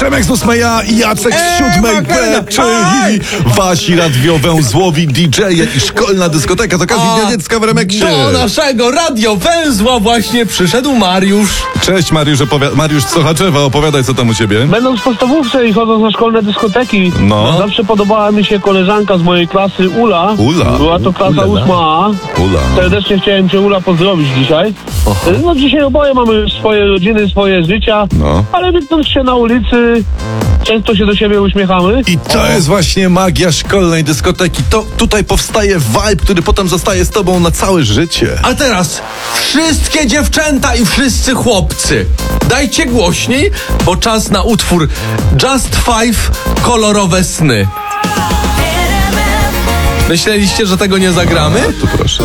Remek z 8 i Jacek z 7 B, czyli wasi radiowęzłowi DJ-e i szkolna dyskoteka z okazji Dnia Dziecka w Remeksie. Do naszego radiowęzła właśnie przyszedł Mariusz. Cześć Mariusz, Mariusz z Sochaczewa, opowiadaj co tam u ciebie. Będąc w podstawówce i chodząc na szkolne dyskoteki, No. zawsze podobała mi się koleżanka z mojej klasy, Ula. Była to klasa 8A. Ula. Serdecznie chciałem cię, Ula, pozdrowić dzisiaj. No dzisiaj oboje mamy swoje rodziny, swoje życia, No. ale widząc się na ulicy, często się do siebie uśmiechamy. I to jest właśnie magia szkolnej dyskoteki. To tutaj powstaje vibe, który potem zostaje z tobą na całe życie. A teraz wszystkie dziewczęta i wszyscy chłopcy, dajcie głośniej, bo czas na utwór Just Five Kolorowe Sny. Myśleliście, że tego nie zagramy? Tu proszę.